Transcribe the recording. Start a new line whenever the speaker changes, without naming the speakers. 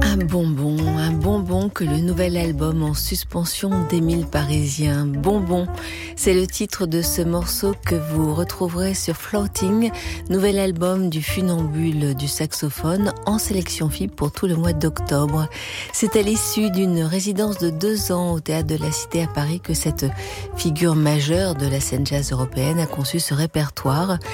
Un bonbon que le nouvel album en suspension d'Émile Parisien. Bonbon, c'est le titre de ce morceau que vous retrouverez sur Floating, nouvel album du funambule du saxophone en sélection FIB pour tout le mois d'octobre. C'est à l'issue d'une résidence de 2 ans au Théâtre de la Cité à Paris que cette figure majeure de la scène jazz européenne a conçu ce répertoire.